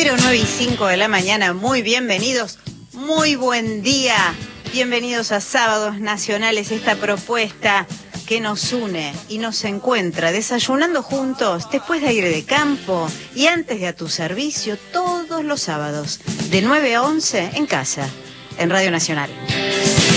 09:05 de la mañana, muy bienvenidos, muy buen día, bienvenidos a Sábados Nacionales, esta propuesta que nos une y nos encuentra desayunando juntos después de aire de campo y antes de A Tu Servicio todos los sábados, de 9 a 11 en casa, en Radio Nacional.